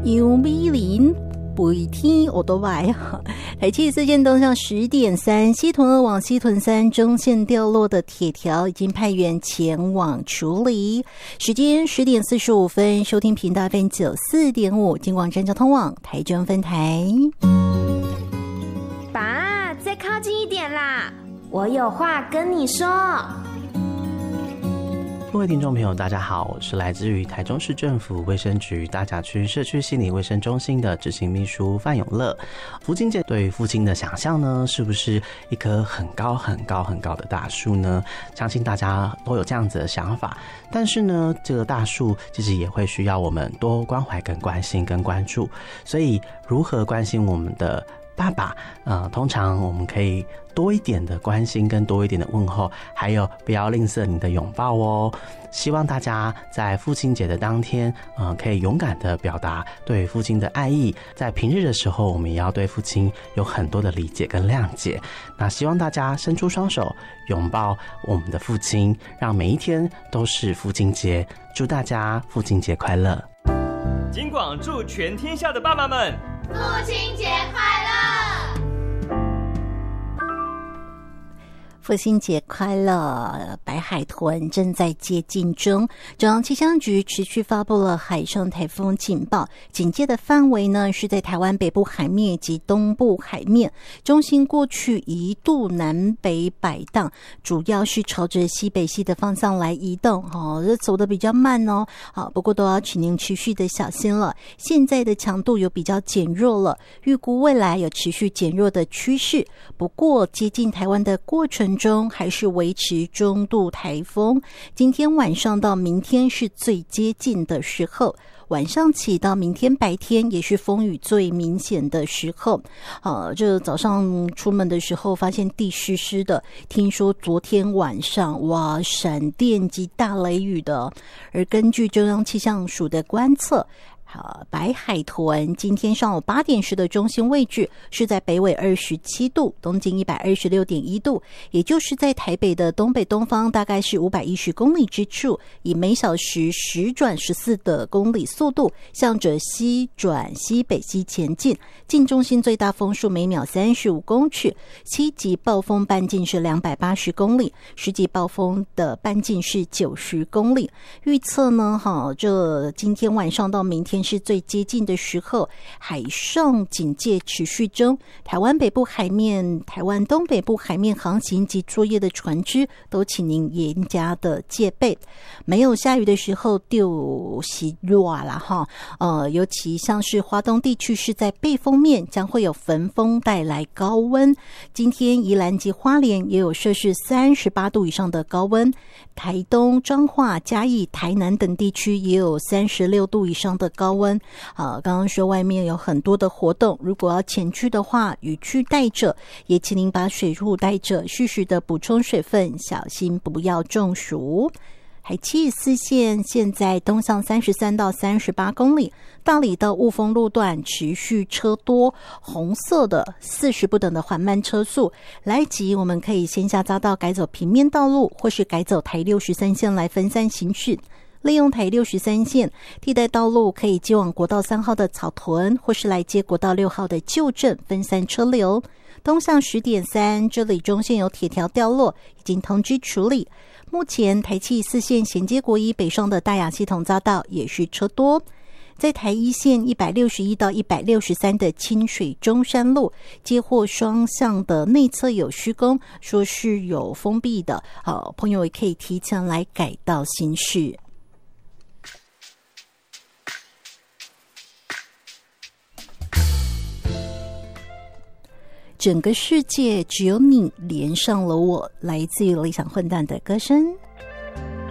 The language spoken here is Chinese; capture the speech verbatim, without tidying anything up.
杨美玲每天我都来台七四线东向十点三，西屯二往西屯三中线掉落的铁条已经派员前往处理。时间十点四十五分，收听频道 F M 九四点五，金广站交通网台中分台。 爸，再靠近一点啦，我有话跟你说。 各位听众朋友大家好，我是来自于台中市政府卫生局大甲区社区心理卫生中心的执行秘书范永乐。父亲节对于父亲的想象呢，是不是一棵很高很高很高的大树呢？相信大家都有这样子的想法，但是呢，这个大树其实也会需要我们多关怀跟关心跟关注。所以如何关心我们的爸爸，呃，通常我们可以多一点的关心跟多一点的问候，还有不要吝啬你的拥抱哦。希望大家在父亲节的当天，呃，可以勇敢的表达对父亲的爱意。在平日的时候，我们也要对父亲有很多的理解跟谅解。那希望大家伸出双手，拥抱我们的父亲，让每一天都是父亲节。祝大家父亲节快乐！ 金广祝全天下的爸爸们父亲节快乐！ 父亲节快乐！白海豚正在接近中，中央气象局持续发布了海上台风警报，警戒的范围呢是在台湾北部海面以及东部海面，中心过去一度南北摆荡，主要是朝着西北西的方向来移动，哦，这走得比较慢哦，好，不过都要请您持续的小心了。现在的强度有比较减弱了，预估未来有持续减弱的趋势，不过接近台湾的过程中还是维持中度台风。今天晚上到明天是最接近的时候，晚上起到明天白天也是风雨最明显的时候。呃，这早上出门的时候发现地湿湿的，听说昨天晚上哇闪电及大雷雨的。而根据中央气象署的观测，好，白海豚今天上午八点时的中心位置是在北纬二十七度，东经一百二十六点一度，也就是在台北的东北东方，大概是五百一十公里之处，以每小时十转十四的公里速度，向着西转西北西前进。近中心最大风速每秒三十五公尺，七级暴风半径是两百八十公里，十级暴风的半径是九十公里。预测呢，哈，这今天晚上到明天是最接近的时候，海上警戒持续中，台湾北部海面、台湾东北部海面航行及作业的船只都请您严加的戒备。没有下雨的时候就洗热啦哈，呃，尤其像是华东地区是在背风面，将会有焚风带来高温。今天宜兰及花莲也有摄氏三十八度以上的高温，台东、彰化、嘉义、台南等地区也有三十六度以上的高温。啊，刚刚说外面有很多的活动，如果要前去的话，雨具带着，也请您把水壶带着，适时的补充水分，小心不要中暑。海七四线现在东向三十三到三十八公里，大里到雾峰路段持续车多，红色的四十不等的缓慢车速，来及我们可以先下匝道改走平面道路，或是改走台六十三线来分散行驶。利用台六十三线替代道路，可以接往国道三号的草屯，或是来接国道六号的旧镇，分散车流。东向十点三，这里中线有铁条掉落，已经通知处理。目前台七四线衔接国一北上的大雅系统匝道也是车多。在台一线一百六十一到一百六十三的清水中山路接获双向的内侧有施工，说是有封闭的，好，朋友也可以提前来改道行驶。整个世界只有你连上了我，来自于理想混蛋的歌声。